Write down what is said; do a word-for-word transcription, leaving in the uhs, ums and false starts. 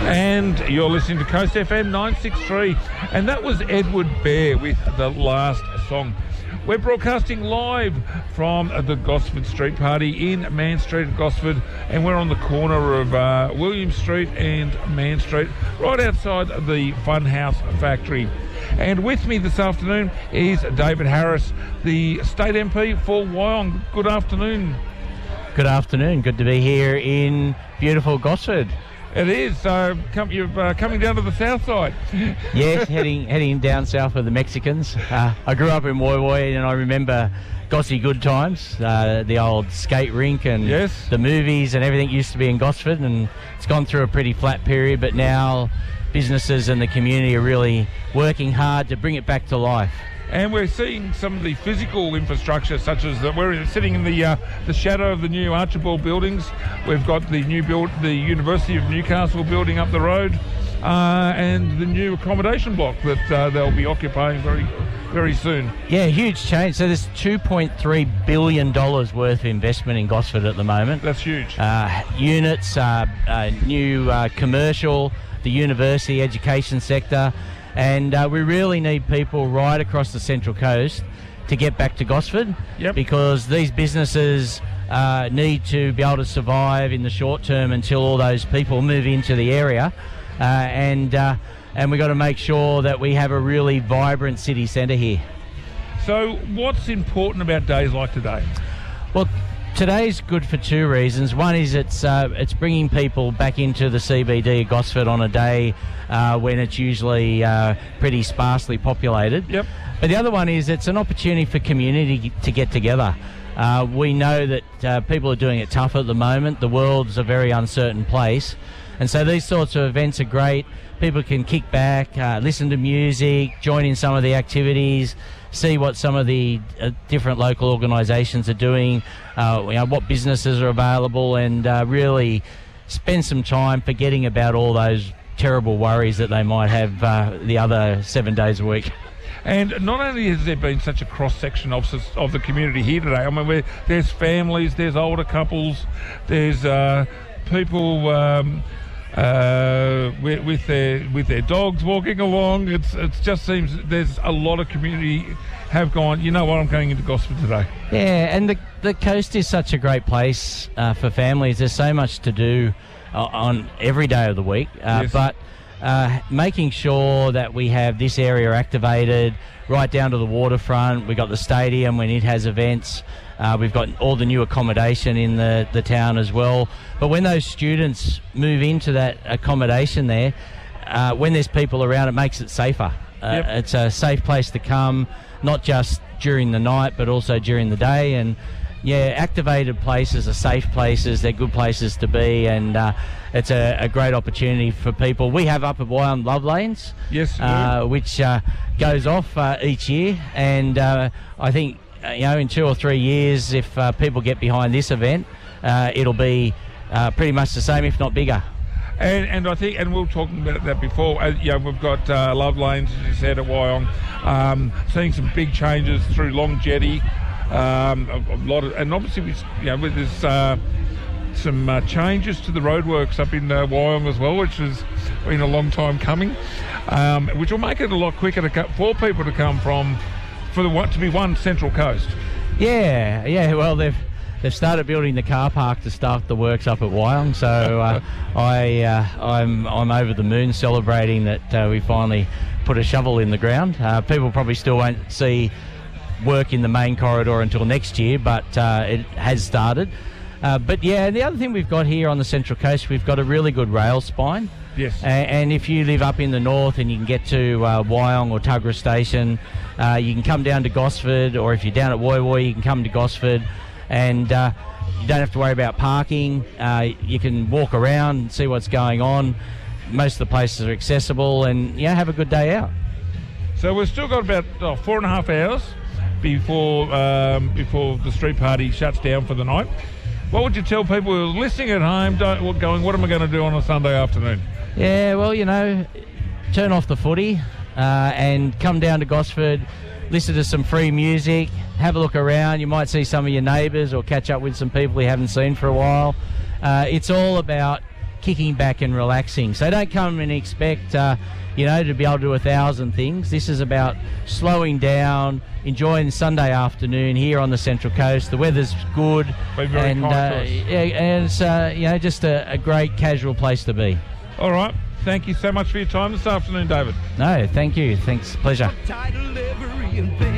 And you're listening to Coast F M nine sixty-three, and that was Edward Bear with The Last Song. We're broadcasting live from the Gosford Street Party in Man Street at Gosford, and we're on the corner of uh, William Street and Man Street, right outside the Funhouse Factory. And with me this afternoon is David Harris, the State M P for Wyong. Good afternoon. Good afternoon. Good to be here in beautiful Gosford. It is. So come, you're uh, coming down to the south side. Yes, heading heading down south with the Mexicans. Uh, I grew up in Woy Woy, and I remember Gossy good times, uh, the old skate rink and yes. the movies and everything used to be in Gosford, and it's gone through a pretty flat period, but now businesses and the community are really working hard to bring it back to life. And we're seeing some of the physical infrastructure, such as that we're sitting in the uh, the shadow of the new Archibald buildings. We've got the new build, the University of Newcastle building up the road, uh, and the new accommodation block that uh, they'll be occupying very, very soon. Yeah, huge change. So there's two point three billion dollars worth of investment in Gosford at the moment. That's huge. Uh, units, uh, uh, new uh, commercial, the university, education sector. And uh, we really need people right across the Central Coast to get back to Gosford, yep. because these businesses uh, need to be able to survive in the short term until all those people move into the area. Uh, and uh, and we've got to make sure that we have a really vibrant city centre here. So what's important about days like today? Well, today's good for two reasons. One is it's uh, it's bringing people back into the C B D of Gosford on a day uh, when it's usually uh, pretty sparsely populated. Yep. But the other one is it's an opportunity for community to get together. Uh, we know that uh, people are doing it tough at the moment. The world's a very uncertain place. And so these sorts of events are great. People can kick back, uh, listen to music, join in some of the activities, see what some of the uh, different local organisations are doing, uh, you know, what businesses are available, and uh, really spend some time forgetting about all those terrible worries that they might have uh, the other seven days a week. And not only has there been such a cross-section of, of the community here today, I mean, we're, there's families, there's older couples, there's uh, people um, uh, with, with their with their dogs walking along. It's it just seems there's a lot of community have gone, you know what, I'm going into Gosford today. Yeah, and the, the coast is such a great place uh, for families. There's so much to do uh, on every day of the week, uh, yes. but uh, making sure that we have this area activated right down to the waterfront. We've got the stadium when it has events. Uh, we've got all the new accommodation in the, the town as well. But when those students move into that accommodation there, uh, when there's people around, it makes it safer. Uh, yep. It's a safe place to come, not just during the night, but also during the day. And yeah, activated places are safe places. They're good places to be, and uh, it's a, a great opportunity for people. We have up at Wyong Love Lanes, yes, uh, which uh, goes off uh, each year, and uh, I think uh, you know in two or three years, if uh, people get behind this event, uh, it'll be uh, pretty much the same, if not bigger. And, and I think, and we were talking about that before, uh, you know, we've got uh, Love Lanes, as you said, at Wyong, um, seeing some big changes through Long Jetty, um, a, a lot of, and obviously, we, you know, there's uh, some uh, changes to the roadworks up in uh, Wyong as well, which has been a long time coming, um, which will make it a lot quicker to co- for people to come from, for the one, to be one Central Coast. Yeah, yeah, well, they've They've started building the car park to start the works up at Wyong, so uh, I, uh, I'm I'm over the moon celebrating that uh, we finally put a shovel in the ground. Uh, people probably still won't see work in the main corridor until next year, but uh, it has started. Uh, but yeah, the other thing we've got here on the Central Coast, we've got a really good rail spine. Yes. A- and if you live up in the north and you can get to uh, Wyong or Tuggerah Station, uh, you can come down to Gosford, or if you're down at Woy Woy, you can come to Gosford. And uh, you don't have to worry about parking. Uh, you can walk around and see what's going on. Most of the places are accessible, and yeah, have a good day out. So we've still got about oh, four and a half hours before um, before the street party shuts down for the night. What would you tell people who are listening at home, don't, going, what am I going to do on a Sunday afternoon? Yeah, well, you know, turn off the footy uh, and come down to Gosford. Listen to some free music, have a look around. You might see some of your neighbours or catch up with some people you haven't seen for a while. Uh, it's all about kicking back and relaxing. So don't come and expect, uh, you know, to be able to do a thousand things. This is about slowing down, enjoying Sunday afternoon here on the Central Coast. The weather's good, Be very and kind uh, to us. yeah, and it's uh, you know, just a, a great casual place to be. All right. Thank you so much for your time this afternoon, David. No, thank you. Thanks, pleasure. Title every invention.